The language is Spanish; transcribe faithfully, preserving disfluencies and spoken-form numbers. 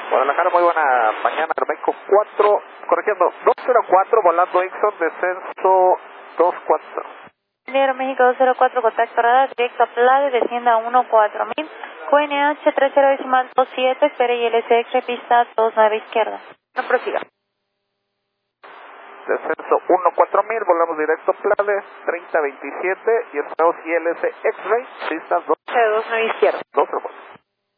Guadalajara, muy buena mañana, Mexico cuatro, corrigiendo, dos cero cuatro, volando Exxon, descenso dos cuatro. Aeroméxico dos cero cuatro, contacto radar, directo a Plade, descienda a uno cuatro mil, Q N H tres cero decimal dos siete, espere I L C X, pista dos nueve izquierda. No prosiga. Descenso uno cuatro mil, volamos directo a Plade, treinta veintisiete, y esperamos I L C X-Ray, pista dos dos nueve izquierda. dos.